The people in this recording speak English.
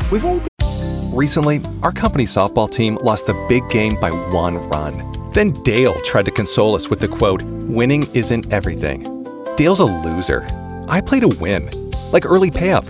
We've all Recently, our company softball team lost the big game by 1 run. Then Dale tried to console us with the quote, "Winning isn't everything." Dale's a loser. I play to win, like early payout for